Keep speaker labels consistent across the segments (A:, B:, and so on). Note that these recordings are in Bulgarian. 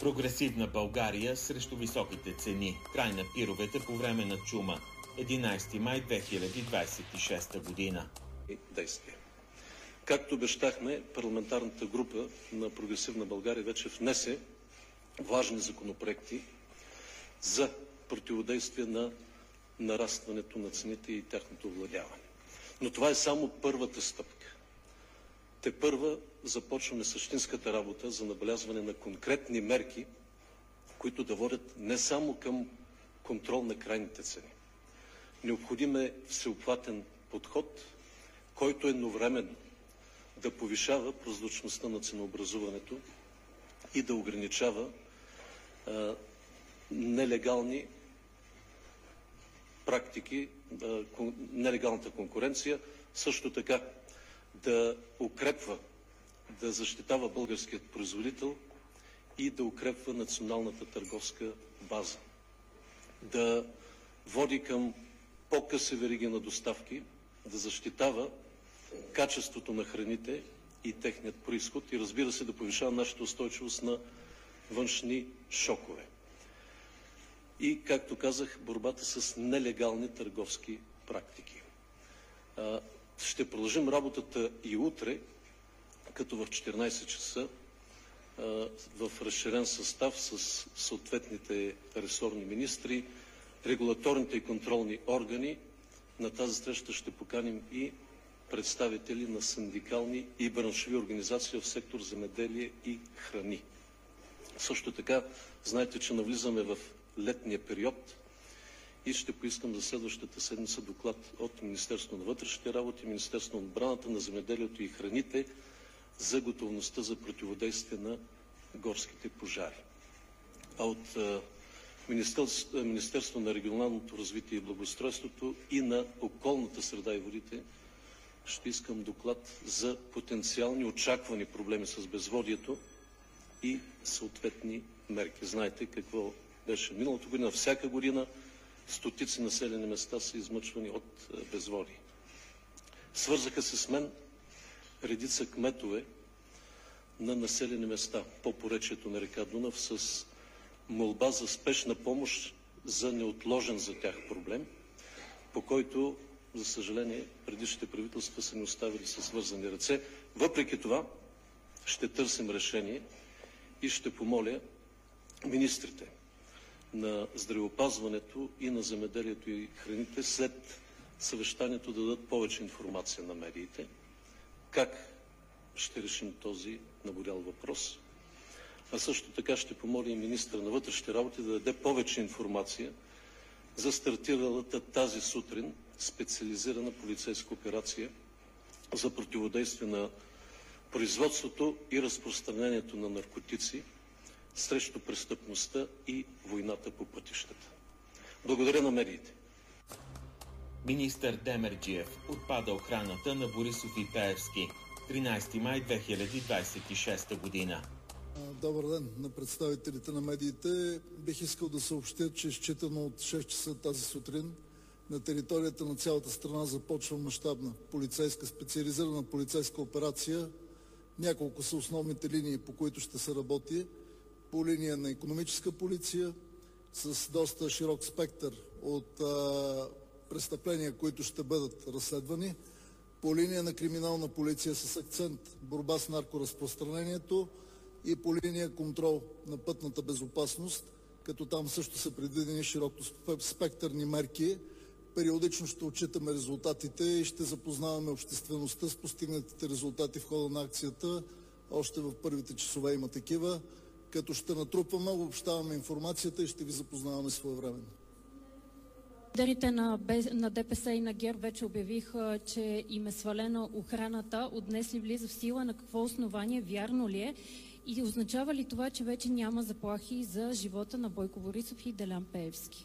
A: Прогресивна България срещу високите цени. Край на пировете по време на чума. 11 май 2026 година.
B: Действие. Както обещахме, парламентарната група на Прогресивна България вече внесе важни законопроекти за противодействие на нарастването на цените и тяхното овладяване. Но това е само първата стъпка. Тепърва започваме същинската работа за набелязване на конкретни мерки, които да водят не само към контрол на крайните цени. Необходим е всеобхватен подход, който едновременно да повишава прозрачността на ценообразуването и да ограничава нелегални практики, нелегалната конкуренция, също така да укрепва, да защитава българският производител и да укрепва националната търговска база, да води към по-къси вериги на доставки, да защитава качеството на храните и техният произход и, разбира се, да повишава нашата устойчивост на външни шокове. И, както казах, борбата с нелегални търговски практики. Ще продължим работата и утре, като в 14 часа в разширен състав с съответните ресорни министри, регулаторните и контролни органи. На тази среща ще поканим и представители на синдикални и браншови организации в сектор земеделие и храни. Също така, знаете, че навлизаме в летния период и ще поискам за следващата седмица доклад от Министерството на вътрешните работи, Министерството на отбраната, на земеделието и храните за готовността за противодействие на горските пожари. А от Министерството на регионалното развитие и благоустройството и на околната среда и водите ще искам доклад за потенциални очаквани проблеми с безводието и съответни мерки. Знаете какво беше миналата година. Всяка година стотици населени места са измъчвани от безводие. Свързаха се с мен редица кметове на населени места по поречието на река Дунав с молба за спешна помощ за неотложен за тях проблем, по който, за съжаление, предишните правителства са ни оставили със свързани ръце. Въпреки това ще търсим решение и ще помоля министрите на здравеопазването и на земеделието и храните след съвещанието да дадат повече информация на медиите. Как ще решим този наболял въпрос? А също така ще помоля и министъра на вътрешните работи да даде повече информация за стартиралата тази сутрин специализирана полицейска операция за противодействие на производството и разпространението на наркотици срещу престъпността и войната по пътищата. Благодаря на медиите.
A: Министър Демерджиев отпада охраната на Борисов и Пеевски. 13 май 2026 година.
C: Добър ден на представителите на медиите. Бих искал да съобщя, че считано от 6 часа тази сутрин на територията на цялата страна започва мащабна специализирана полицейска операция. Няколко са основните линии, по които ще се работи. По линия на икономическа полиция с доста широк спектър от престъпления, които ще бъдат разследвани. По линия на криминална полиция с акцент борба с наркоразпространението и по линия контрол на пътната безопасност, като там също са предвидени широко спектърни мерки. Периодично ще отчитаме резултатите и ще запознаваме обществеността с постигнатите резултати в хода на акцията. Още в първите часове има такива, като ще натрупваме, обобщаваме информацията и ще ви запознаваме своевременно.
D: Лидерите на ДПС и на ГЕРБ вече обявиха, че им е свалена охраната. От днес ли влиза в сила? На какво основание? Вярно ли е? И означава ли това, че вече няма заплахи за живота на Бойко Борисов и Делян Пеевски?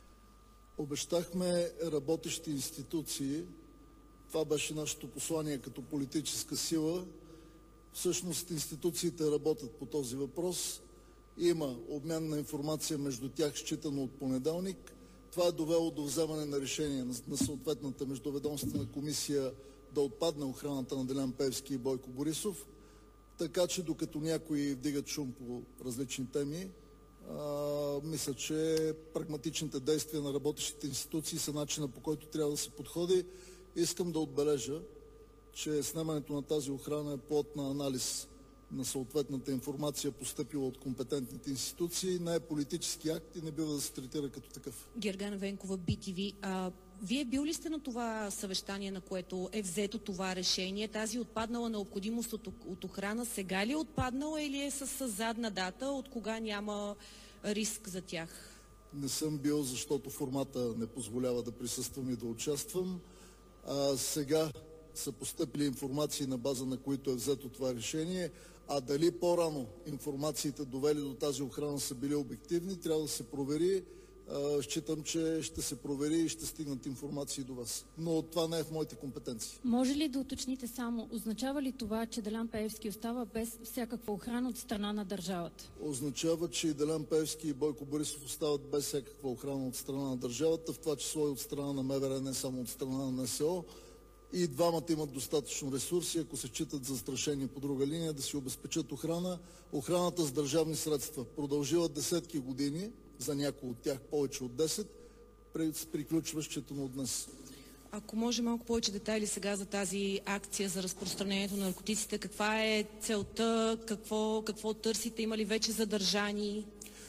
C: Обещахме работещи институции. Това беше нашето послание като политическа сила. Всъщност институциите работят по този въпрос. Има обмен на информация между тях, считано от понеделник. Това е довело до вземане на решение на съответната междуведомствена комисия да отпадне охраната на Делян Пеевски и Бойко Борисов. Така че докато някои вдигат шум по различни теми, мисля, че прагматичните действия на работещите институции са начина, по който трябва да се подходи. Искам да отбележа, че снемането на тази охрана е плод на анализ на съответната информация, постъпила от компетентните институции, не е политически акт и не бива да се третира като такъв.
E: Гергана Венкова, BTV. Вие бил ли сте на това съвещание, на което е взето това решение? Тази отпаднала необходимост от охрана сега ли е отпаднала или е с задна дата? От кога няма риск за тях?
C: Не съм бил, защото формата не позволява да присъствам и да участвам. Сега са постъпили информации, на база на които е взето това решение, а дали по-рано информациите довели до тази охрана са били обективни, трябва да се провери. Считам, че ще се провери и ще стигнат информации до вас. Но това не е в моите компетенции.
D: Може ли да уточните само, означава ли това, че Делян Пеевски остава без всякаква охрана от страна на държавата?
C: Означава, че и Делян Пеевски и Бойко Борисов остават без всякаква охрана от страна на държавата, в това число и от страна на МВР, не само от страна на НСО. И двамата имат достатъчно ресурси, ако се считат застрашени по друга линия, да си обезпечат охрана. Охраната с държавни средства продължила десетки години, за някои от тях повече от 10, приключва считано от днес.
E: Ако може малко повече детайли сега за тази акция за разпространението на наркотиците, каква е целта, какво търсите, има ли вече задържани?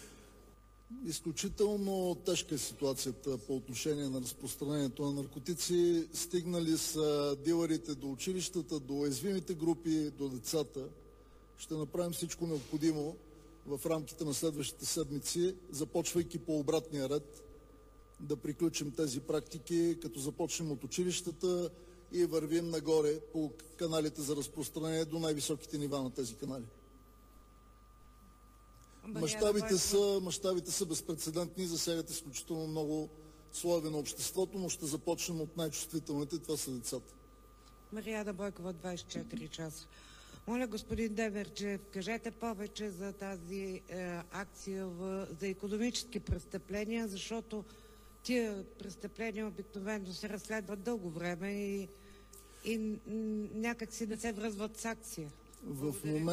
C: Изключително тежка е ситуацията по отношение на разпространението на наркотици. Стигнали са дилърите до училищата, до уязвимите групи, до децата. Ще направим всичко необходимо в рамките на следващите седмици, започвайки по обратния ред, да приключим тези практики, като започнем от училищата и вървим нагоре по каналите за разпространение до най-високите нива на тези канали. Мащабите са безпрецедентни, засягат изключително много слоеве на обществото, но ще започнем от най-чувствителните, това са децата.
F: Мариана Бойкова, 24 часа. Моля, господин Демерджиев, кажете повече за тази акция за икономически престъпления, защото тия престъпления обикновено се разследват дълго време и някак си не се връзват с акция.
C: В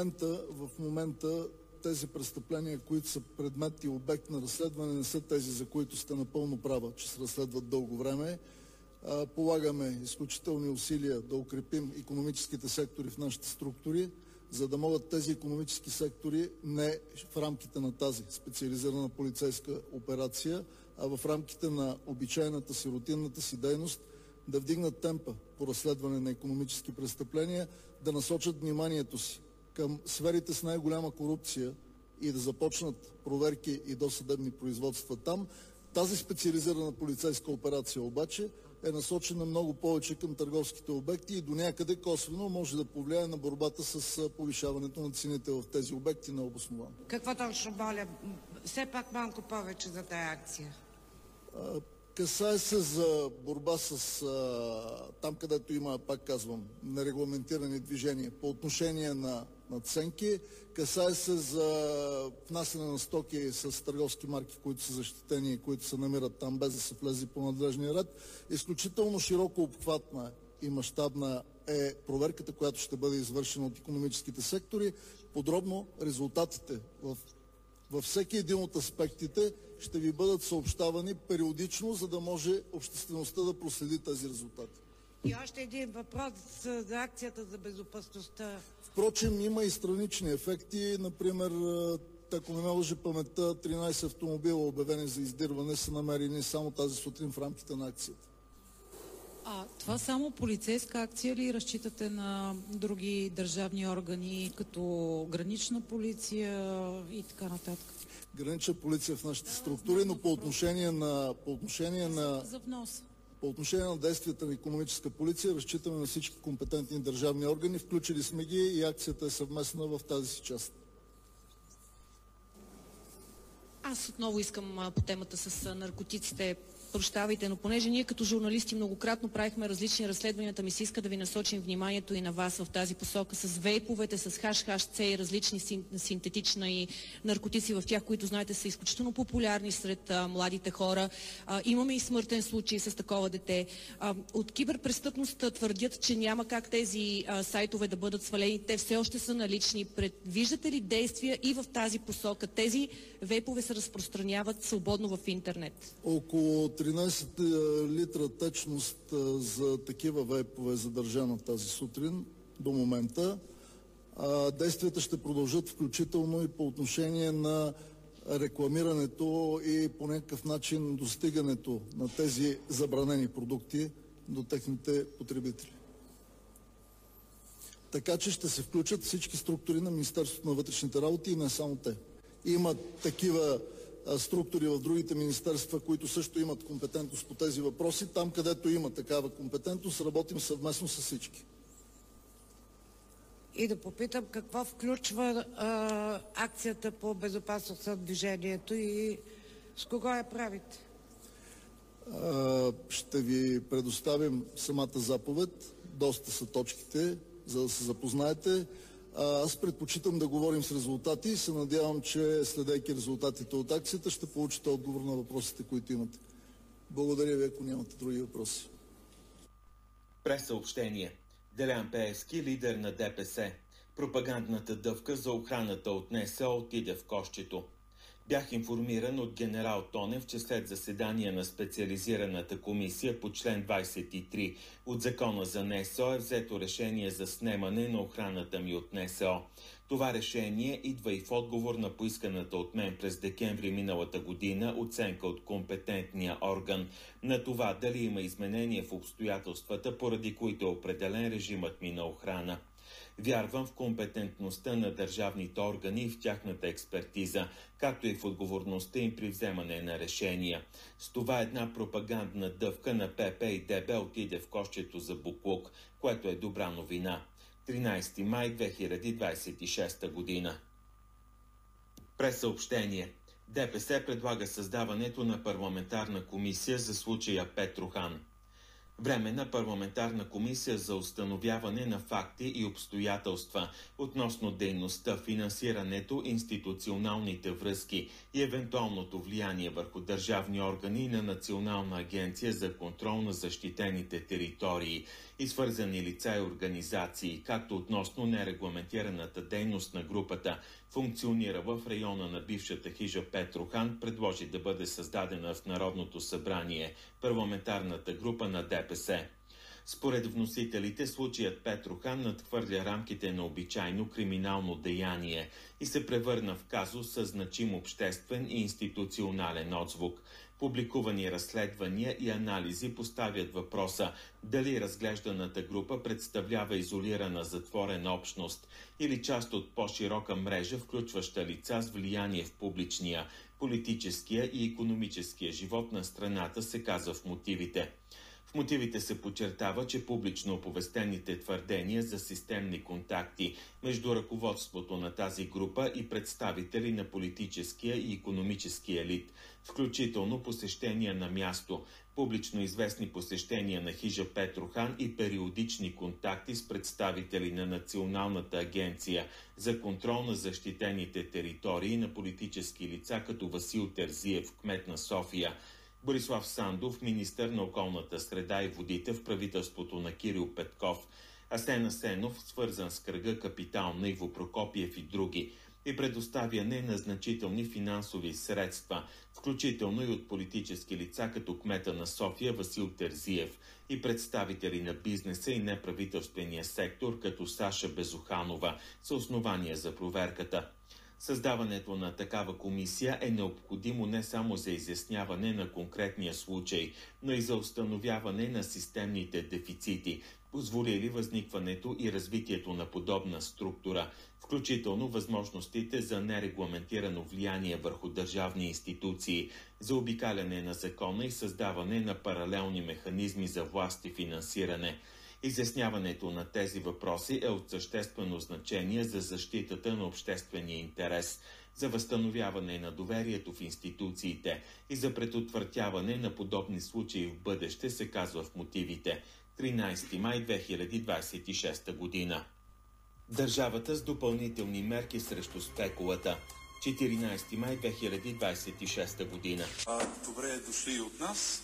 C: момента тези престъпления, които са предмет и обект на разследване, не са тези, за които сте напълно права, че се разследват дълго време. Полагаме изключителни усилия да укрепим икономическите сектори в нашите структури, за да могат тези икономически сектори не в рамките на тази специализирана полицейска операция, а в рамките на обичайната си, рутинната си дейност да вдигнат темпа по разследване на икономически престъпления, да насочат вниманието си към сферите с най-голяма корупция и да започнат проверки и досъдебни производства там. Тази специализирана полицейска операция обаче е насочена много повече към търговските обекти и до някъде косвено може да повлияе на борбата с повишаването на цените в тези обекти необосновано.
F: Какво точно, моля? Все пак малко повече за тая акция.
C: Касае се за борба с там, където има, пак казвам, нерегламентирани движения по отношение на надценки. Касае се за внасяне на стоки с търговски марки, които са защитени и които се намират там, без да се влезе по надлежния ред. Изключително широко обхватна и мащабна е проверката, която ще бъде извършена от икономическите сектори. Подробно резултатите във всеки един от аспектите ще ви бъдат съобщавани периодично, за да може обществеността да проследи тези резултати.
F: И още един въпрос за акцията за безопасността.
C: Впрочем, има и странични ефекти. Например, ако не ме лъже паметта, 13 автомобила, обявени за издирване, са намерени само тази сутрин в рамките на акцията.
G: Това само полицейска акция ли разчитате на други държавни органи, като гранична полиция и така нататък?
C: Гранична полиция в нашите структури, но по отношение на действията на икономическа полиция разчитаме на всички компетентни държавни органи, включили сме ги и акцията е съвместна в тази си част.
E: Аз отново искам по темата с наркотиците. прощавайте, но понеже ние като журналисти многократно правихме различни разследванията, ми се иска да ви насочим вниманието и на вас в тази посока с вейповете, с хаш-хаш-С и различни синтетични наркотици в тях, които знаете са изключително популярни сред младите хора. Имаме и смъртен случай с такова дете. От киберпрестъпност твърдят, че няма как тези сайтове да бъдат свалени. Те все още са налични. Предвиждате ли действия и в тази посока? Тези вейпове се разпространяват свободно в интернет.
C: Около 13 литра течност за такива вейпове задържана тази сутрин до момента. Действията ще продължат включително и по отношение на рекламирането и по някакъв начин достигането на тези забранени продукти до техните потребители. Така че ще се включат всички структури на Министерството на вътрешните работи и не само те. Има такива структури в другите министерства, които също имат компетентност по тези въпроси. Там, където има такава компетентност, работим съвместно с всички.
F: И да попитам какво включва акцията по безопасност на движението и с кого я правите?
C: Ще ви предоставим самата заповед. Доста са точките, за да се запознаете. Аз предпочитам да говорим с резултати и се надявам, че следейки резултатите от акцията, ще получите отговор на въпросите, които имате. Благодаря ви, ако нямате други въпроси.
A: Пресъобщение. Делян Пеевски, лидер на ДПС. Пропагандната дъвка за охраната от НСО отиде в кошчето. Бях информиран от генерал Тонев, че след заседание на специализираната комисия по член 23 от Закона за НСО е взето решение за снемане на охраната ми от НСО. Това решение идва и в отговор на поисканата от мен през декември миналата година оценка от компетентния орган на това дали има изменение в обстоятелствата, поради които е определен режимът ми на охрана. Вярвам в компетентността на държавните органи и в тяхната експертиза, както и в отговорността им при вземане на решения. С това една пропагандна дъвка на ПП и ДБ отиде в кошчето за буклук, което е добра новина. 13 май 2026 година. Пресъобщение. ДПС предлага създаването на парламентарна комисия за случая Петрохан. Временна парламентарна комисия за установяване на факти и обстоятелства относно дейността, финансирането, институционалните връзки и евентуалното влияние върху държавни органи на Национална агенция за контрол на защитените територии и свързани лица и организации, както относно нерегламентираната дейност на групата, функционира в района на бившата хижа Петрохан, предложи да бъде създадена в Народното събрание парламентарната група на ДПС. Според вносителите, случаят Петрохан надхвърля рамките на обичайно криминално деяние и се превърна в казус със значим обществен и институционален отзвук. Публикувани разследвания и анализи поставят въпроса дали разглежданата група представлява изолирана затворена общност или част от по-широка мрежа, включваща лица с влияние в публичния, политическия и икономическия живот на страната, се казва в мотивите. В мотивите се подчертава, че публично оповестените твърдения за системни контакти между ръководството на тази група и представители на политическия и икономическия елит, включително посещения на място, публично известни посещения на хижа Петрохан и периодични контакти с представители на Националната агенция за контрол на защитените територии на политически лица като Васил Терзиев, кмет на София, Борислав Сандов, министър на околната среда и водите в правителството на Кирил Петков, Асен Асенов, свързан с кръга Капитал на Иво Прокопиев и други, и предоставяне на значителни финансови средства, включително и от политически лица като кмета на София Васил Терзиев и представители на бизнеса и неправителствения сектор като Саша Безуханова, са основания за проверката. Създаването на такава комисия е необходимо не само за изясняване на конкретния случай, но и за установяване на системните дефицити, позволили възникването и развитието на подобна структура, включително възможностите за нерегламентирано влияние върху държавни институции, за обикаляне на закона и създаване на паралелни механизми за власт и финансиране. Изясняването на тези въпроси е от съществено значение за защитата на обществения интерес, за възстановяване на доверието в институциите и за предотвратяване на подобни случаи в бъдеще, се казва в мотивите. 13 май 2026 година. Държавата с допълнителни мерки срещу спекулата. 14 май 2026 година.
H: Добре дошли и от нас.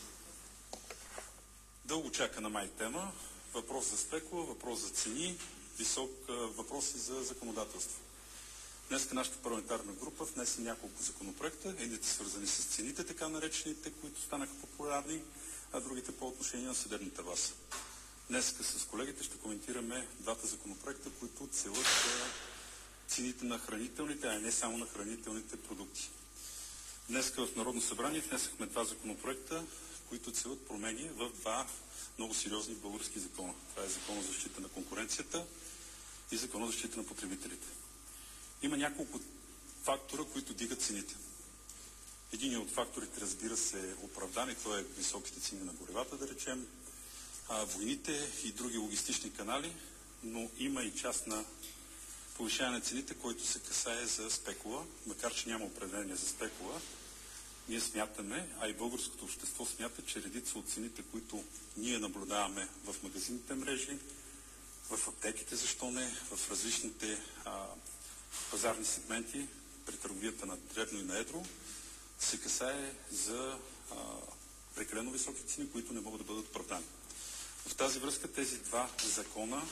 H: Дълго чака на май тема. Въпрос за спекула, въпрос за цени, въпроси за законодателство. Днес нашата парламентарна група внесе няколко законопроекта, едните свързани с цените, така наречените, които станаха популярни, а другите по отношение на съдебната власт. Днес с колегите ще коментираме двата законопроекта, които целят цените на хранителните, а не само на хранителните продукти. Днес в Народно събрание внесахме два законопроекта, които целят промени в два много сериозни български закона. Това е Закон за защита на конкуренцията и Закон за защита на потребителите. Има няколко фактора, които дигат цените. Един от факторите, разбира се, е оправдан и това е високите цени на горивата, да речем, войните и други логистични канали, но има и част на повишаване на цените, който се касае за спекула, макар че няма определение за спекула. Ние смятаме, а и българското общество смята, че редица от цените, които ние наблюдаваме в магазинните мрежи, в аптеките, защо не, в различните пазарни сегменти, при търговията на дребно и на едро, се касае за прекалено високи цени, които не могат да бъдат оправдани. В тази връзка тези два закона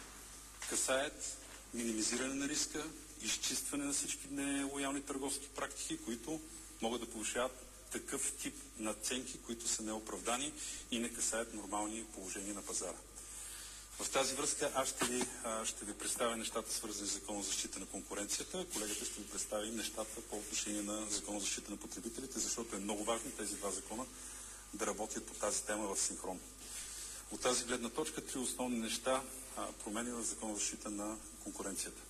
H: касаят минимизиране на риска, изчистване на всички нелоялни търговски практики, които могат да повишават такъв тип надценки, които са неоправдани и не касаят нормални положения на пазара. В тази връзка аз ще ви представя нещата, свързани с Закона за защита на конкуренцията. Колегата ще ви представи нещата по отношение на Закона за защита на потребителите, защото е много важно тези два закона да работят по тази тема в синхрон. От тази гледна точка три основни неща промени в Закона за защита на конкуренцията.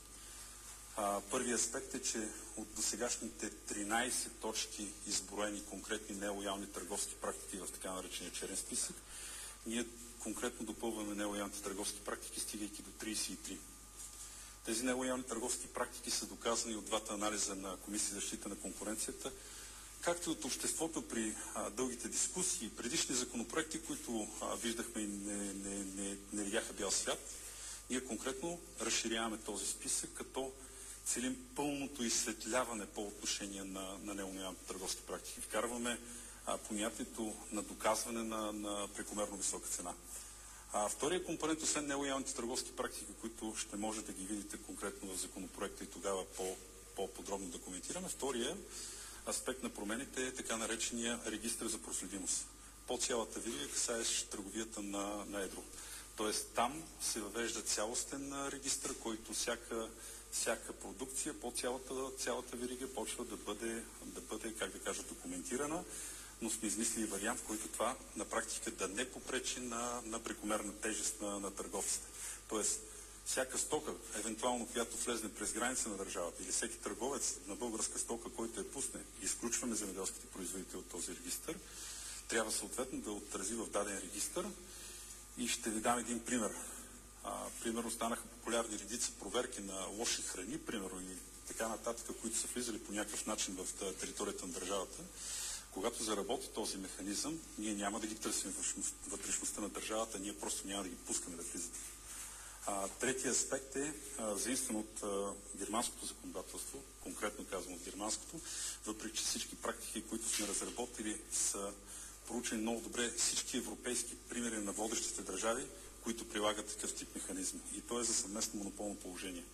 H: Първият аспект е, че от досегашните 13 точки изброени конкретни нелоялни търговски практики в така наречения черен списък, ние конкретно допълваме нелоялните търговски практики, стигайки до 33. Тези нелоялни търговски практики са доказани от двата анализа на Комисия за защита на конкуренцията, както и от обществото при дългите дискусии, предишни законопроекти, които виждахме и не видяха бял свят. Ние конкретно разширяваме този списък, като целим пълното изсветляване по отношение на нелоялните търговски практики. Вкарваме понятието на доказване на прекомерно висока цена. Втория компонент, освен нелоялните търговски практики, които ще може да ги видите конкретно в законопроекта и тогава по-подробно да коментираме, втория аспект на промените е така наречения регистър за проследимост. По цялата верига, касаещ търговията на едро. Тоест там се въвежда цялостен регистър, който всяка продукция по цялата верига почва да бъде, как да кажа, документирана, но сме измислили вариант, в който това на практика да не попречи на прекомерна тежест на търговците. Тоест, всяка стока, евентуално която влезне през граница на държавата или всеки търговец на българска стока, който я пусне, изключваме земеделските производители от този регистър, трябва съответно да отрази в даден регистър. И ще ви дам един пример. Примерно станаха популярни редица проверки на лоши храни, примерно и така нататък, които са влизали по някакъв начин в територията на държавата. Когато заработи този механизъм, ние няма да ги търсим вътрешността на държавата, ние просто няма да ги пускаме да влизат. Третия аспект е заимстван от германското законодателство, конкретно казвам от германското, въпреки че всички практики, които сме разработили, са проучени много добре всички европейски примери на водещите държави, които прилагат такъв тип механизми. И то е за съвместно монополно положение.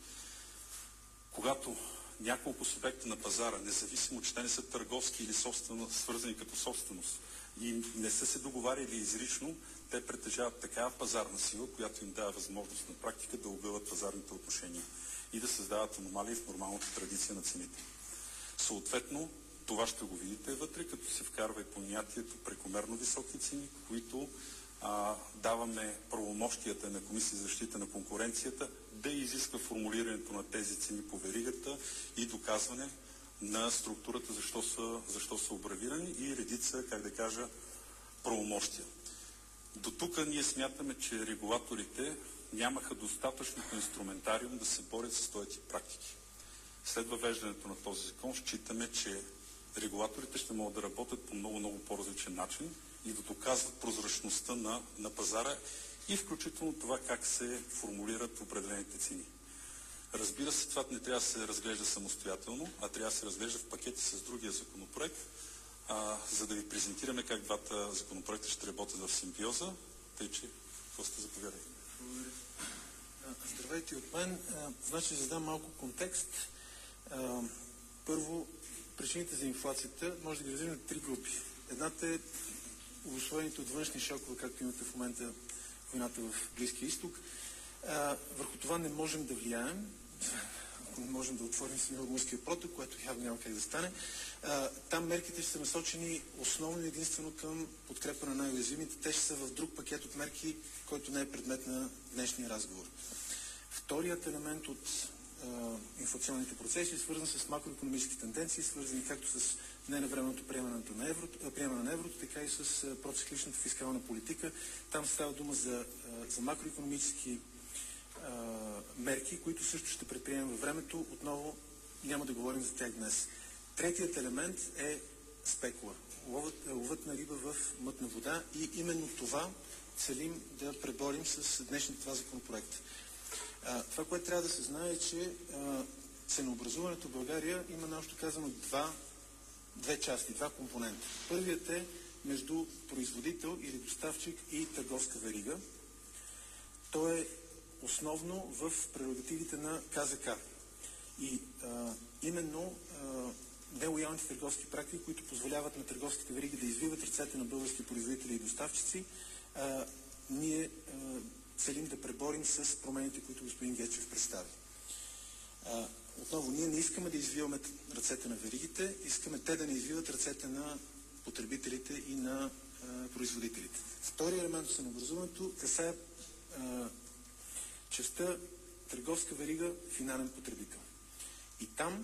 H: Когато няколко субекта на пазара, независимо, че те не са търговски или свързани като собственост и не са се договаряли изрично, те притежават такава пазарна сила, която им дава възможност на практика да убиват пазарните отношения и да създават аномалии в нормалната традиция на цените. Съответно, това ще го видите вътре, като се вкарва и понятието прекомерно високи цени, които даваме правомощията на Комисия за защита на конкуренцията да изисква формулирането на тези цени по веригата и доказване на структурата, защо са обравирани и редица, как да кажа, правомощия. До тук ние смятаме, че регулаторите нямаха достатъчното инструментариум да се борят с този тип практики. След въвеждането на този закон считаме, че регулаторите ще могат да работят по много по-различен начин и да доказват прозрачността на пазара и включително това как се формулират определените цени. Разбира се, това не трябва да се разглежда самостоятелно, а трябва да се разглежда в пакети с другия законопроект, за да ви презентираме как двата законопроекта ще работят в симбиоза. Тъй, че просто заповядайте.
I: Благодаря. Здравейте от мен. Значи, задам малко контекст. Първо, причините за инфлацията може да ги разделим на три групи. Едната е обусловените от външни шокове, както имате в момента войната в Близкия изток. Върху това не можем да влияем. Ако не можем да отворим Североморския проток, което явно няма как да стане. Там мерките ще са насочени основно и единствено към подкрепа на най-уязвимите. Те ще са в друг пакет от мерки, който не е предмет на днешния разговор. Вторият елемент от инфлационните процеси е свързан с макроекономически тенденции, свързани както с ненавременното приемане на еврото, така и с процикличната фискална политика. Там става дума за макроекономически мерки, които също ще предприемем във времето. Отново няма да говорим за тях днес. Третият елемент е спекула. Ловът на риба в мътна вода и именно това целим да преборим с днешните два законопроекта. Това, което трябва да се знае е, че ценообразуването в България има наобщо казано две части, два компонента. Първият е между производител или доставчик и търговска верига. То е основно в прерогативите на КЗК. И именно нелоялните търговски практики, които позволяват на търговските вериги да извиват ръцете на български производители и доставчици, ние целим да преборим с промените, които господин Гечев представи. Отново, ние не искаме да извиваме ръцете на веригите, искаме те да не извиват ръцете на потребителите и на производителите. Вторият елемент от ценообразуването касае частта търговска верига, финален потребител. И там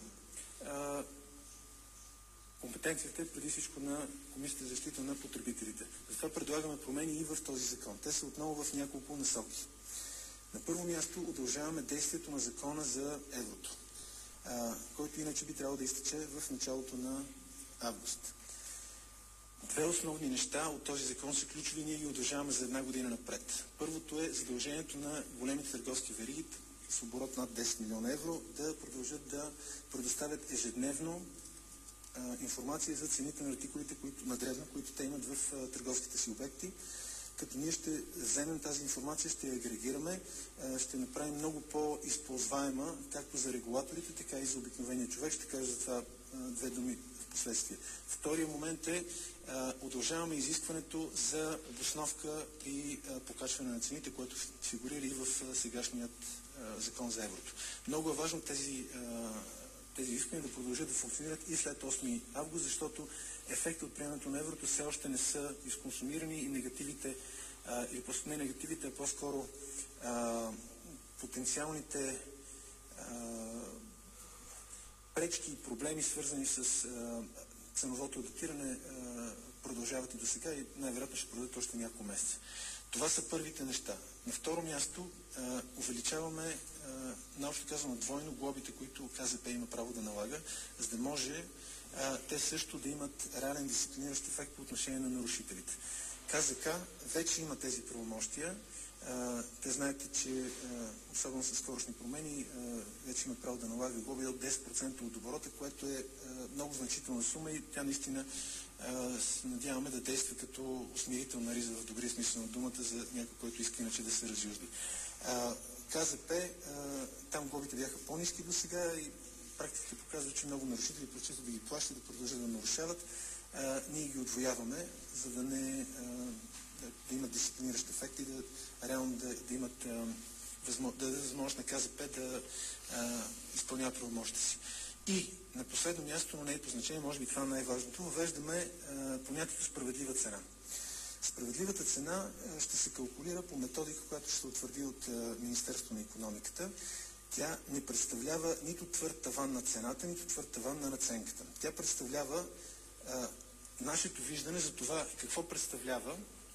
I: компетенцията е преди всичко на Комисията за защита на потребителите. Затова предлагаме промени и в този закон. Те са отново в няколко насоки. На първо място удължаваме действието на закона за еврото, който иначе би трябвало да изтече в началото на август. Две основни неща от този закон са ключови и ние ги удължаваме за една година напред. Първото е задължението на големите търговски вериги с оборот над 10 милиона евро да продължат да предоставят ежедневно информация за цените на артикулите на дребно, които те имат в търговските си обекти. Като ние ще вземем тази информация, ще я агрегираме, ще направим много по-използваема както за регулаторите, така и за обикновения човек. Ще кажа за това две думи в последствие. Втория момент е удължаваме изискването за обосновка при покачване на цените, което фигурира и в сегашният закон за еврото. Много е важно тези изисквания да продължат да функционират и след 8 август, защото ефектът от приемането на еврото все още не са изконсумирани и негативите, или просто не негативите, а по-скоро потенциалните пречки и проблеми, свързани с ценовото адаптиране, продължават и до сега и най-вероятно ще продължат още няколко месеца. Това са първите неща. На второ място увеличаваме наобщо казано двойно глобите, които КЗП има право да налага, за да може те също да имат реален дисциплиниращ ефект по отношение на нарушителите. КЗК вече има тези правомощия. Те знаете, че особено с скорошни промени вече има право да налага глоби от 10% от оборота, което е много значителна сума и тя наистина се надяваме да действа като усмирителна риза в добрия смисъл на думата за някой, който иска иначе да се разюзди. КЗП, там глобите бяха по-ниски до сега и практиката показва, че много нарушители предпочитат да ги плащат, да продължат да нарушават. Ние ги отвояваме, за да не да имат дисциплиниращ ефект и реално да имат възможност на КЗП да изпълнява правомощите си. И на последно място, но не е по значение, може би това най-важното, въвеждаме понятието справедлива цена. Справедливата цена ще се калкулира по методика, която ще се утвърди от Министерството на икономиката. Тя не представлява нито твърд таван на цената, нито твърд таван на надценката. Тя представлява нашето виждане за това какво представлява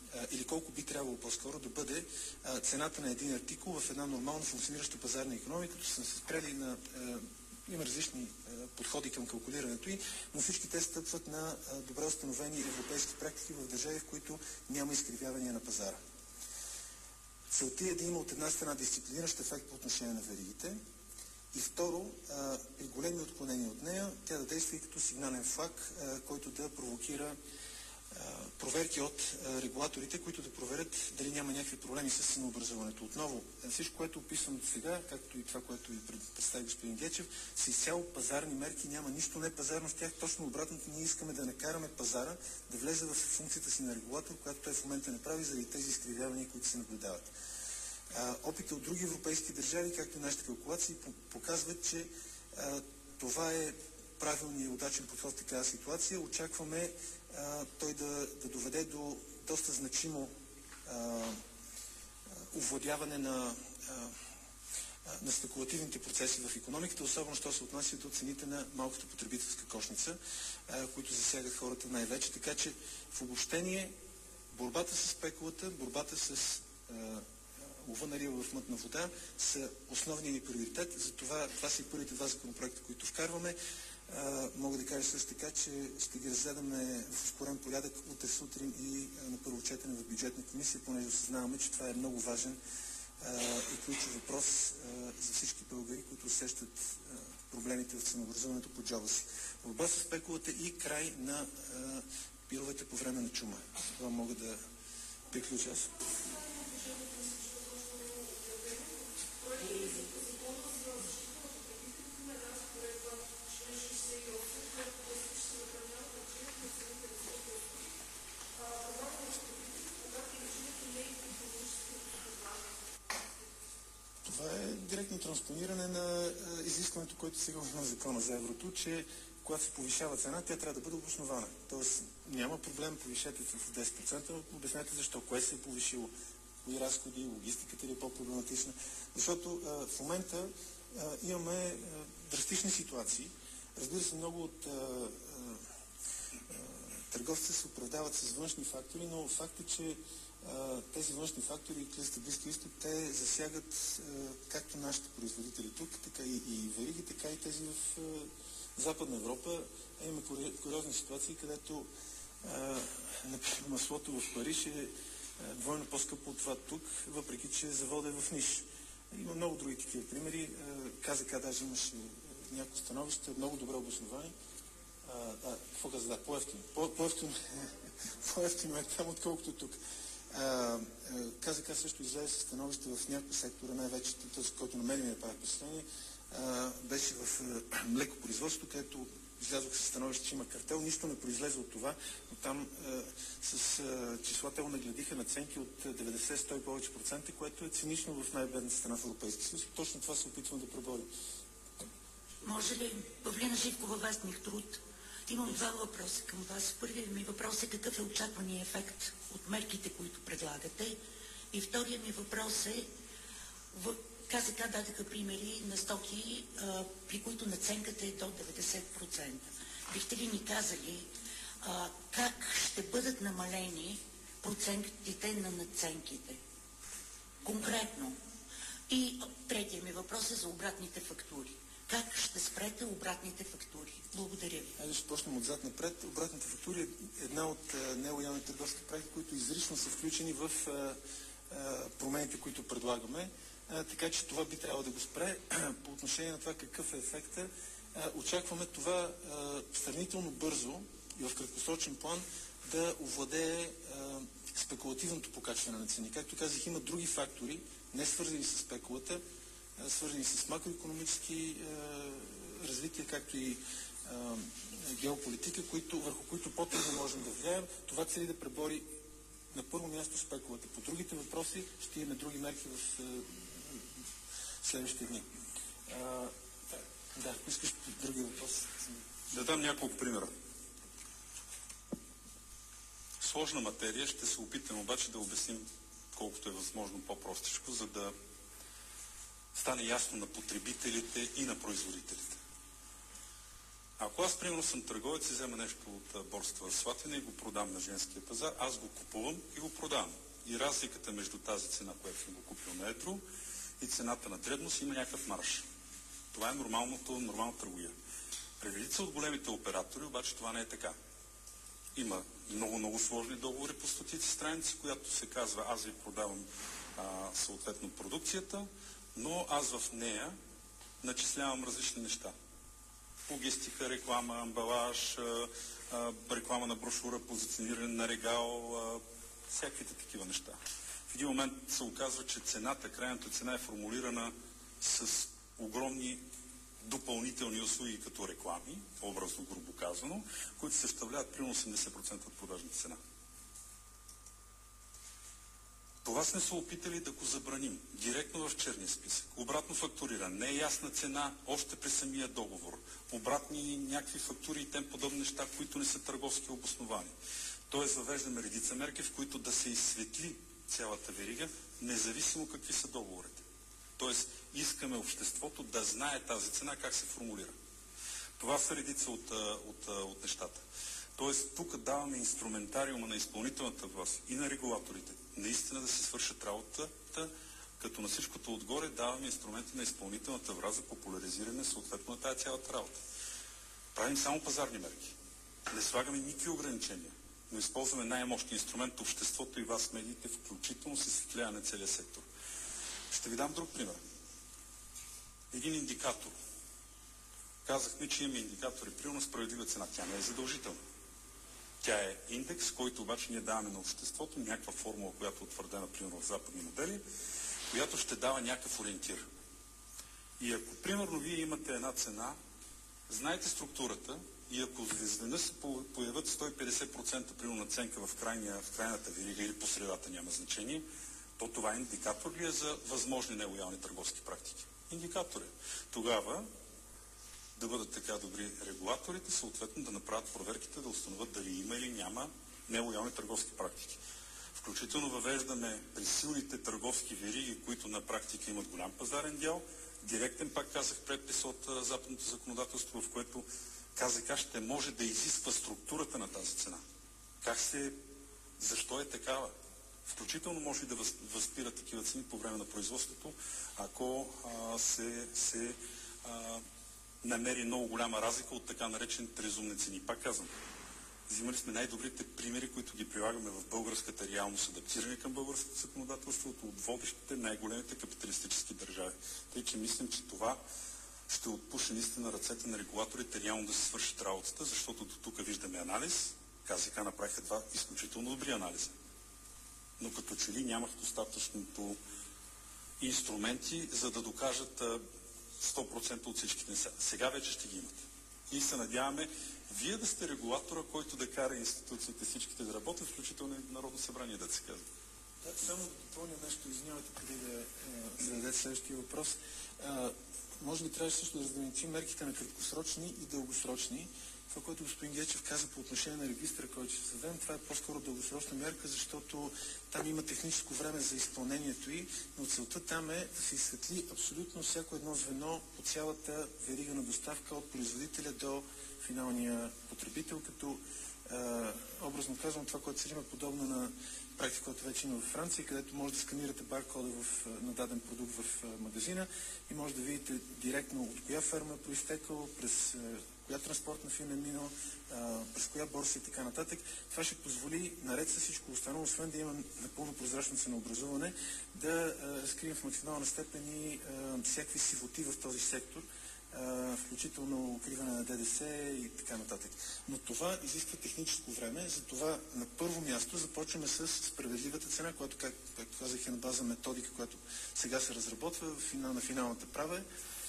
I: или колко би трябвало по-скоро да бъде цената на един артикул в една нормално функционираща пазарна икономика, като са се спрели на... Има различни подходи към калкулирането й, но всички те стъпват на добре установени европейски практики в държави, в които няма изкривявания на пазара. Целта е да има от една страна дисциплиниращ ефект по отношение на веригите и второ, при големи отклонения от нея, тя да действа и като сигнален флаг, който да провокира проверки от регулаторите, които да проверят дали няма някакви проблеми с ценообразуването. Отново, всичко, което описвам до сега, както и това, което ви представи господин Гечев, са изцяло пазарни мерки, няма нищо не пазарно в тях. Точно обратното, ние искаме да накараме пазара да влезе в функцията си на регулатор, която той в момента не прави заради тези изкривявания, които се наблюдават. Опита от други европейски държави, както и нашите калкулации, показват, че това е правилният и удачен подход в такава ситуация. Очакваме той да доведе до доста значимо овладяване на спекулативните процеси в икономиката, особено що се отнася до цените на малката потребителска кошница, които засягат хората най-вече. Така че в обобщение борбата с спекулата, борбата с лова на риба в мътна вода са основният ни приоритет. Затова това са и първите два законопроекта, които вкарваме. Мога да кажа също така, че ще ги разгледаме в ускорен порядък утре сутрин и на първо четене в бюджетна комисия, понеже осъзнаваме, че това е много важен и ключов въпрос за всички българи, които усещат проблемите в ценообразуването по джоба си. Борба с спекулата и край на пировете по време на чума. Това мога да приключа аз. Това е директно транспониране на изискването, което сега има в закона за еврото, че когато се повишава цена, тя трябва да бъде обоснована. Тоест няма проблем, повишете с 10%, обяснете защо, кое се е повишило, кои разходи, логистиката ли е по-проблематична. Защото в момента имаме драстични ситуации. Разбира се, много от търговците се оправдават с външни фактори, но факт е, че тези външни фактори и кризата в Близкия изток, те засягат както нашите производители тук, така и вериги, така и тези в Западна Европа. Имаме куриозни ситуации, където например маслото в Париж е двойно по-скъпо от това тук, въпреки че заводът е в ниш. Има много други такива примери. КЗК даже имаше някои становища, много добре обосновани. Какво каза? Да, по-евтино е там, отколкото тук. КЗК също излезе със становище в някои сектора, най-вече този, който на мен ми направи впечатление, беше в млекопроизводството, където излязох със становище, че има картел. Нищо не произлезе от това, но там с числа те нагледиха наценки от 90-100 и повече процента, което е цинично в най-бедната страна в Европейския съюз. Точно това се опитвам да преборим.
J: Може ли, Павлина Живкова, Вестник Труд? Имам два въпроса към вас. Първият ми въпрос е какъв е очаквания ефект от мерките, които предлагате. И вторият ми въпрос е, КЗК дадаха примери на стоки, при които наценката е до 90%. Бихте ли ни казали как ще бъдат намалени процентите на наценките? Конкретно. И третия ми въпрос е за обратните фактури. Как ще спрете обратните фактури? Благодаря ви.
I: Ще почнем отзад напред. Обратните фактури е една от нелоялните търговски практики, които изрично са включени в промените, които предлагаме. Така че това би трябвало да го спре. По отношение на това какъв е ефекта, очакваме това сравнително бързо и в краткосрочен план да овладее спекулативното покачване на цени. Както казах, има други фактори, не свързани с спекулата, свързани с макроекономически развитие, както и геополитика, върху които по-трудно можем да влияем. Това цели да пребори на първо място спекулата. По другите въпроси ще имаме други мерки в следващите дни. Да, искаш други въпроси?
H: Да дам няколко примера. Сложна материя, ще се опитам обаче да обясним колкото е възможно по-простичко, за да стане ясно на потребителите и на производителите. Ако Ако аз, примерно, съм търговец и взема нещо от борсата в Слатина и го продам на женския пазар, аз го купувам и го продавам. И разликата между тази цена, която съм го купил на едро, и цената на дребно си има някакъв марж. Това е нормална търговия. При редица от големите оператори обаче това не е така. Има много сложни договори по стотици страници, която се казва, аз ви продавам съответно продукцията, но аз в нея начислявам различни неща. Логистика, реклама, амбалаж, реклама на брошура, позициониране на регал, всякаквите такива неща. В един момент се оказва, че крайната цена е формулирана с огромни допълнителни услуги като реклами, образно грубо казано, които съставляват примерно 80% от продажната цена. Това сме се опитали да го забраним директно в черния списък. Обратно фактуриране, не е ясна цена още при самия договор. Обратни някакви фактури и тем подобни неща, които не са търговски обосновани. Тоест въвеждаме редица мерки, в които да се изсветли цялата верига, независимо какви са договорите. Тоест искаме обществото да знае тази цена как се формулира. Това са редица от нещата. Тоест тук даваме инструментариума на изпълнителната власт и на регулаторите наистина да се свършат работата, като на всичкото отгоре даваме инструменти на изпълнителната власт за популяризиране съответно на тази цялата работа. Правим само пазарни мерки. Не слагаме никакви ограничения, но използваме най-мощния инструмент обществото и вас, медиите, включително се изсветлява на целия сектор. Ще ви дам друг пример. Един индикатор. Казахме, че имаме индикатори, примерно справедлива цена. Тя не е задължителна. Тя е индекс, който обаче ние даваме на обществото, някаква формула, която е утвърдена, примерно в западни модели, която ще дава някакъв ориентир. И ако, примерно, вие имате една цена, знаете структурата и ако изведнъж се появят 150% примерно наценка в крайната верига или по средата, няма значение, то това индикатор ли е за възможни нелоялни търговски практики? Индикатор е. Тогава да бъдат така добри регулаторите, съответно да направят проверките, да установят дали има или няма нелоялни търговски практики. Включително въвеждаме при силните търговски вериги, които на практика имат голям пазарен дял, директен, пак казах, предпис от западното законодателство, в което КЗК ще може да изисква структурата на тази цена. Защо е такава? Включително може и да възпира такива цени по време на производството, ако се намери много голяма разлика от така наречените разумни цени. Пак казвам, взимали сме най-добрите примери, които ги прилагаме в българската реалност, адаптирани към българското законодателство от водещите най-големите капиталистически държави. Тъй, че мислим, че това ще отпуши наистина ръцете на регулаторите реално да се свършат работата, защото до тук виждаме анализ. КЗК направиха два изключително добри анализа. Но като че ли нямах достатъчното инструменти, за да докажат 100% от всичките неща. Сега вече ще ги имат. И се надяваме вие да сте регулатора, който да кара институциите всичките да работят, включително и Народно събрание, да се казва.
I: Да, само да допълня нещо, извинявайте, преди да зададете следващия въпрос. Може би трябваше също да разграничим мерките на краткосрочни и дългосрочни. Това, което господин Гечев каза по отношение на регистъра, който ще създадем, това е по-скоро дългосрочна мерка, защото там има техническо време за изпълнението й, но целта там е да се изсветли абсолютно всяко едно звено по цялата верига на доставка от производителя до финалния потребител, като образно казвам това, което се има подобно на практика, която вече има във Франция, където може да сканирате баркода на даден продукт в магазина и може да видите директно от коя ферма е произтекал, през коя транспортна фирма е минал, през коя борса и така нататък. Това ще позволи, наред с всичко останало, освен да има напълно прозрачно ценообразуване, да разкрием в максимална степен и всякакви сивоти в този сектор, включително укриване на ДДС и така нататък. Но това изисква техническо време, затова на първо място започваме с справедливата цена, която, както казах, е на база методика, която сега се разработва на финалната права.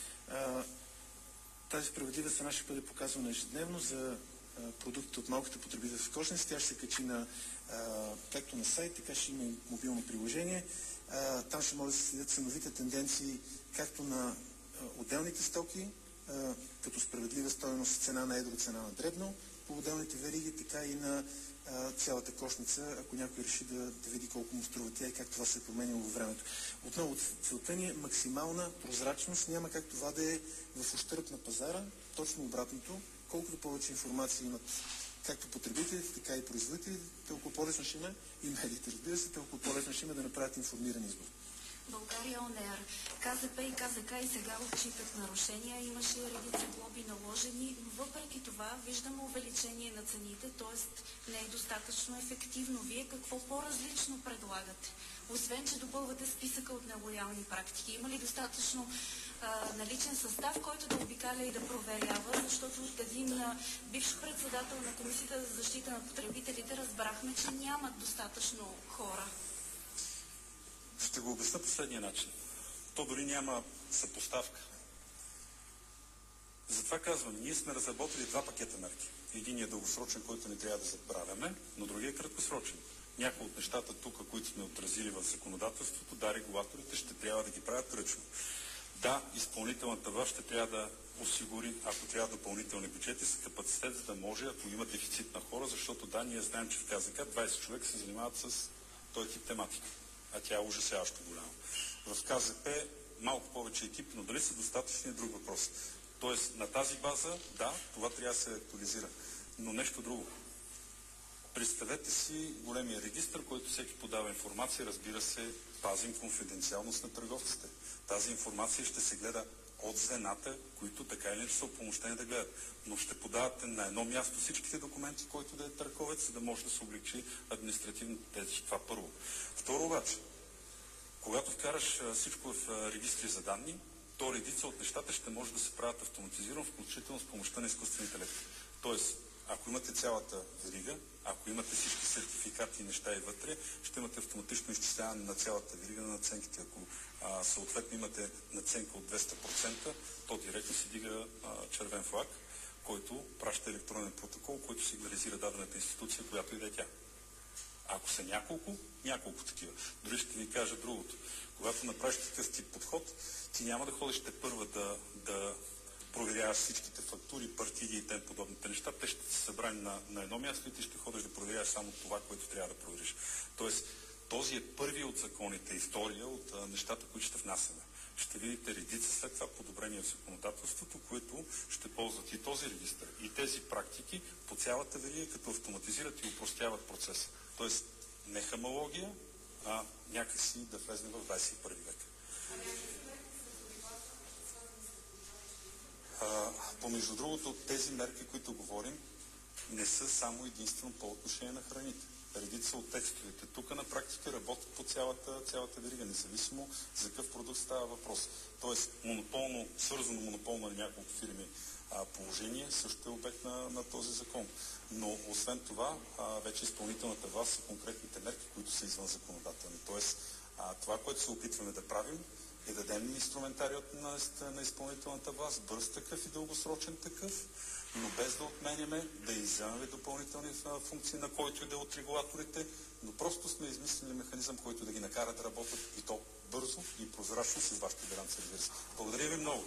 I: Тази справедлива цена ще бъде показвана ежедневно за продуктите от малките потребителски кошници. Тя ще се качи както на сайт, така ще има и мобилно приложение. Там ще може да се следят ценовите тенденции както на отделните стоки, като справедлива стойност, цена на едро, цена на дребно, по отделните вериги, така и на цялата кошница, ако някой реши да види колко му струва тя и как това се е променило във времето. Отново, целта ни е максимална прозрачност, няма как това да е в ущърб на пазара, точно обратното. колкото повече информация имат както потребителите, така и производителите, толкова по-лесно ще има и медиите, разбира се, толкова по-лесно ще има да направят информиран избор.
J: България ОНР, КЗП и КЗК и сега отчитат нарушения, имаше редица глоби наложени, но въпреки това виждаме увеличение на цените, т.е. не е достатъчно ефективно. Вие какво по-различно предлагате? Освен, че допълвате списъка от нелоялни практики, има ли достатъчно наличен състав, който да обикаля и да проверява, защото от един бивш председател на Комисията за защита на потребителите разбрахме, че нямат достатъчно хора.
H: Ще го обясня последния начин. То дори няма съпоставка. Затова казвам, ние сме разработили два пакета мерки. Единият е дългосрочен, който не трябва да забравяме, но другия е краткосрочен. Някои от нещата тук, които сме отразили в законодателството, да, регулаторите ще трябва да ги правят ръчно. Да, изпълнителната власт ще трябва да осигури, ако трябва допълнителни бюджети, с капацитет, за да може, ако има дефицит на хора, защото да, ние знаем, че в КЗК 20 човека се занимават с този тип тематика, а тя е ужасяващо голяма. В КЗП малко повече екип, но дали са достатъчни е друг въпрос. Тоест, на тази база, да, това трябва да се актуализира. Но нещо друго. Представете си големия регистр, който всеки подава информация, разбира се, пазим конфиденциалност на търговците. Тази информация ще се гледа от звената, които така или иначе са упълномощени да гледат. Но ще подавате на едно място всичките документи, който да е търговец, за да може да се облегчи административната тежест. Това първо. Второ обаче, когато вкараш всичко в регистри за данни, то редица от нещата ще може да се правят автоматизирано, включително с помощта на изкуствен интелект. Тоест, ако имате цялата верига, ако имате всички сертификати и неща и вътре, ще имате автоматично изчисляване на цялата верига на наценките. Ако съответно имате наценка от 200%, то директно се дига червен флаг, който праща електронен протокол, който сигнализира дадената институция, която и да е тя. Ако са няколко такива. Дори ще ви кажа другото. Когато направиш такъв тип подход, ти няма да ходиш те първа да проверяваш всичките фактури, партиди и тем подобните неща. Те ще се събрани на едно място и ти ще ходиш да проверяваш само това, което трябва да провериш. Тоест, този е първи от законите и втория от нещата, които ще внасяме. Ще видите редица след това подобрение в законодателството, които ще ползват и този регистр, и тези практики по цялата верига, като автоматизират и упростяват процеса. Тоест, не хамология, а някакси да влезне в 21 век. Помежду другото, тези мерки, които говорим, не са само единствено по отношение на храните. Редица от текстовете тук на практика работят по цялата верига, независимо за какъв продукт става въпрос. Тоест, свързано монополно на няколко фирми положение също е обект на този закон. Но освен това, вече изпълнителната власт са конкретните мерки, които са извън законодателни. Тоест, това, което се опитваме да правим, е да дадем инструментарият на изпълнителната власт, бърз такъв и дългосрочен такъв, но без да отменяме, да изземаме допълнителни функции на който и да е от регулаторите, но просто сме измислили механизъм, който да ги накара да работят и то бързо и прозрачно с вашата гаранция, разбира се. Благодаря ви много.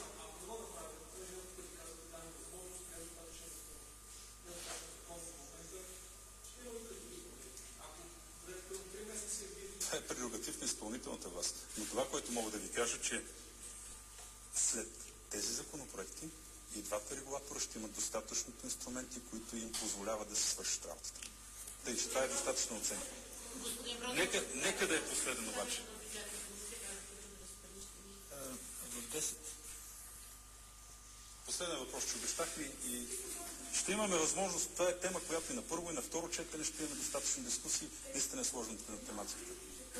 H: Това е прерогатив на изпълнителната власт. Но това, което мога да ви кажа, че след тези законопроекти и двата регулатора ще имат достатъчното инструменти, които им позволяват да се свършат работата. Тъй, че това е достатъчна оценка. Нека да е последен обаче. В 10. Последен въпрос, че обещахме и ще имаме възможност. Това е тема, която и на първо и на второ четене ще имаме достатъчно дискусии. Наистина е сложната на тематиката.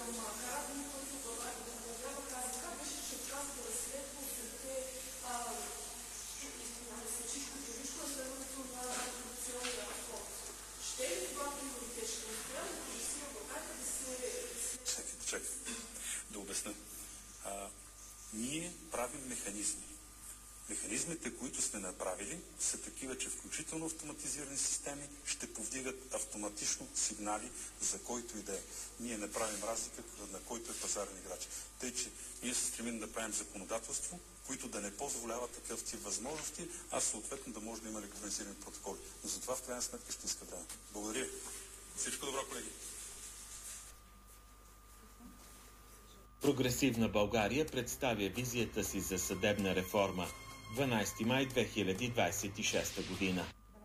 H: Чакай. Да обясня. Ние правим механизми. Механизмите, които сме направили, са такива, че включително автоматизирани системи ще повдигат автоматично сигнали за който и да е. Ние не правим разлика на който е пазарен играч. Тъй, че ние се стремим да правим законодателство, които да не позволяват такъв тип възможности, а съответно да може да има електронизирани протоколи. Но за това в крайна сметка ще иска време. Благодаря. Всичко добро, колеги.
A: Прогресивна България представя визията си за съдебна реформа. 12 май 2026 година.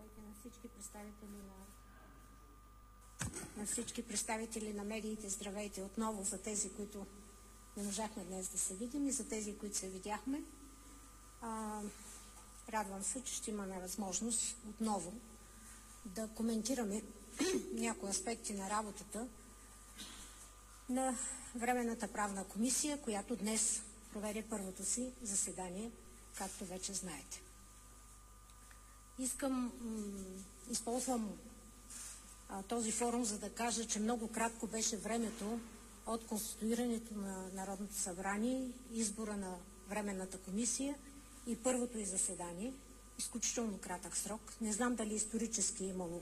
K: На всички представители на медиите, здравейте отново за тези, които не можахме днес да се видим и за тези, които се видяхме. Радвам се, че ще имаме възможност отново да коментираме някои аспекти на работата на Временната правна комисия, която днес проведе първото си заседание, както вече знаете. Използвам този форум, за да кажа, че много кратко беше времето от конституирането на Народното събрание, избора на Временната комисия и първото й заседание. Изключително кратък срок. Не знам дали исторически е имало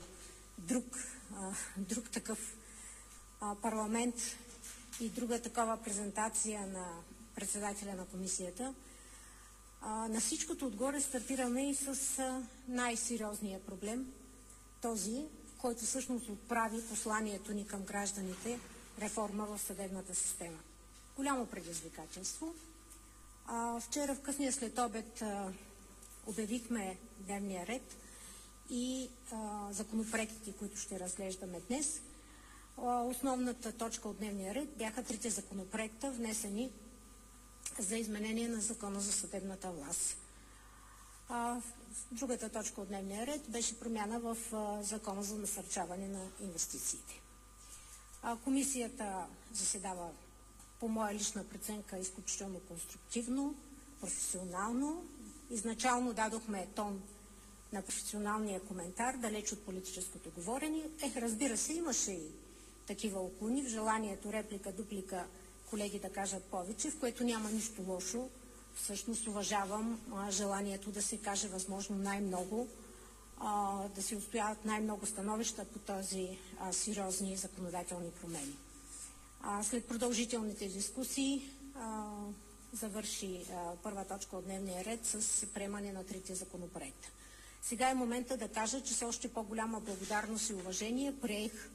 K: друг такъв парламент и друга такава презентация на председателя на комисията. На всичкото отгоре стартираме и с най-сериозния проблем, този, който всъщност отправи посланието ни към гражданите – реформа в съдебната система. Голямо предизвикателство. Вчера в късния следобед обявихме дневния ред и законопроектите, които ще разглеждаме днес. Основната точка от дневния ред бяха 3 законопроекта, внесени за изменение на Закона за съдебната власт. Другата точка от дневния ред беше промяна в Закона за насърчаване на инвестициите. Комисията заседава по моя лична преценка изключително конструктивно, професионално. Изначално дадохме тон на професионалния коментар, далеч от политическото говорене. Разбира се, имаше и такива уклони в желанието реплика, дуплика колеги да кажат повече, в което няма нищо лошо. Всъщност уважавам желанието да се каже възможно най-много, да се отстояват най-много становища по този сериозни законодателни промени. След продължителните дискусии завърши първа точка от дневния ред с приемане на 3 законопроекта. Сега е момента да кажа, че с още по-голяма благодарност и уважение приех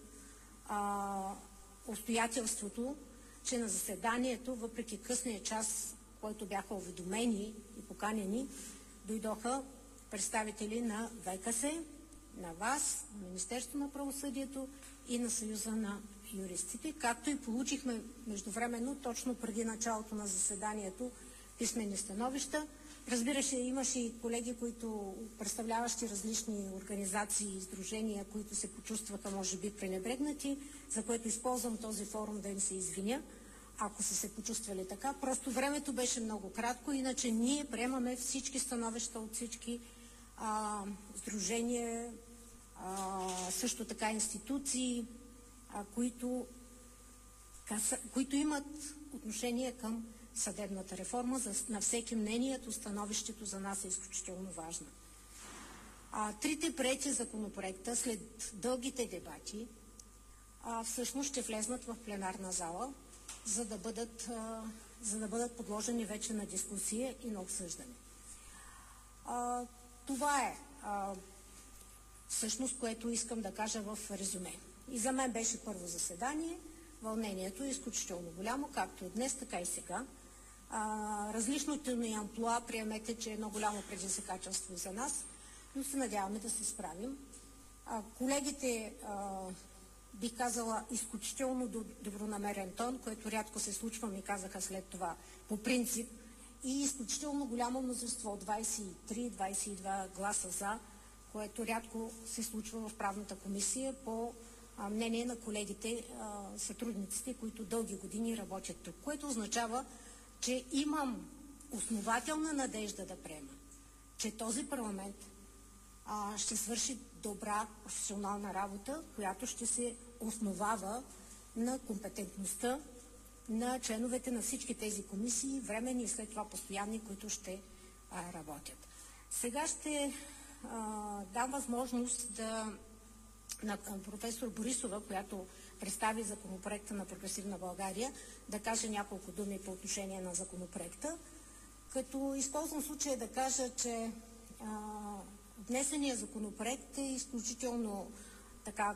K: обстоятелството, че на заседанието, въпреки късния час, който бяха уведомени и поканени, дойдоха представители на ВКС, на ВАС, на Министерство на правосъдието и на Съюза на юристите, както и получихме междувременно, точно преди началото на заседанието, писмени становища. Разбира се, имаше и колеги, които представляващи различни организации и сдружения, които се почувстваха, може би, пренебрегнати, за което използвам този форум да им се извиня, ако са се почувствали така. Просто времето беше много кратко, иначе ние приемаме всички становища от всички сдружения, също така институции, които имат отношение към съдебната реформа. На всеки мнението, становището за нас е изключително важно. 3 приети законопроекта след дългите дебати всъщност ще влезнат в пленарна зала, за да бъдат подложени вече на дискусия и на обсъждане. Това е всъщност, което искам да кажа в резюме. И за мен беше първо заседание. Вълнението е изключително голямо, както и днес, така и сега. Различното ни амплоа, приемете, че е едно голямо предизвикателство за нас, но се надяваме да се справим. Колегите, бих казала, изключително добронамерен тон, което рядко се случва, ми казаха след това по принцип, и изключително голямо мнозинство, 23-22 гласа за, което рядко се случва в правната комисия по мнение на колегите, сътрудниците, които дълги години работят тук, което означава, че имам основателна надежда да приема, че този парламент ще свърши добра професионална работа, която ще се основава на компетентността на членовете на всички тези комисии, временни и след това постоянни, които ще работят. Сега ще дам възможност на професор Борисова, която представи законопроекта на Прогресивна България, да каже няколко думи по отношение на законопроекта, като използвам случая да кажа, че внесеният законопроект е изключително така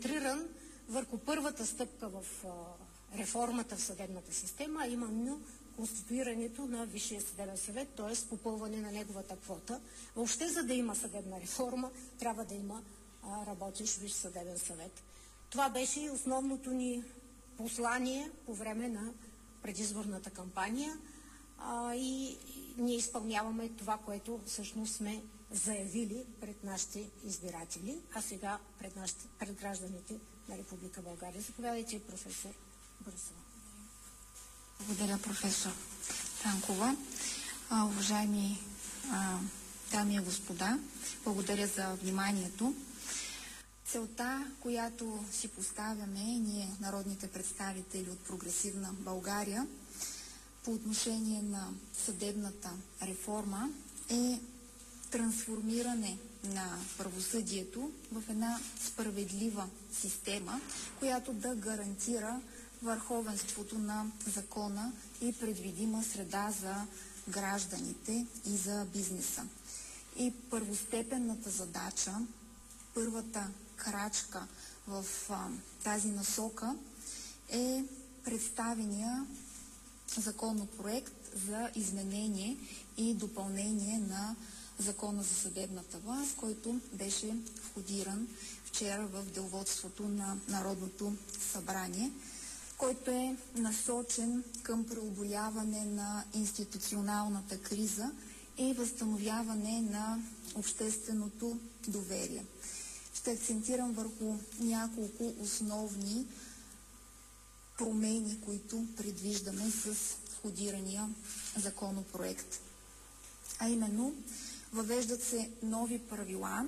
K: концентриран върху първата стъпка в реформата в съдебната система, а именно конституирането на Висшия съдебен съвет, т.е. попълване на неговата квота. Въобще, за да има съдебна реформа, трябва да има работещ Висш съдебен съвет. Това беше и основното ни послание по време на предизборната кампания и ние изпълняваме това, което всъщност сме заявили пред нашите избиратели, а сега пред гражданите на Република България. Заповядайте, професор Борисова.
L: Благодаря, професор Танкова. Уважаеми дами и господа, благодаря за вниманието. Целта, която си поставяме ние, народните представители от Прогресивна България, по отношение на съдебната реформа е трансформиране на правосъдието в една справедлива система, която да гарантира върховенството на закона и предвидима среда за гражданите и за бизнеса. И първостепенната задача, първата крачка в тази насока е представения законопроект за изменение и допълнение на Закона за съдебната власт, който беше входиран вчера в деловодството на Народното събрание, който е насочен към преодоляване на институционалната криза и възстановяване на общественото доверие. Ще акцентирам върху няколко основни промени, които предвиждаме с входирания законопроект. А именно, въвеждат се нови правила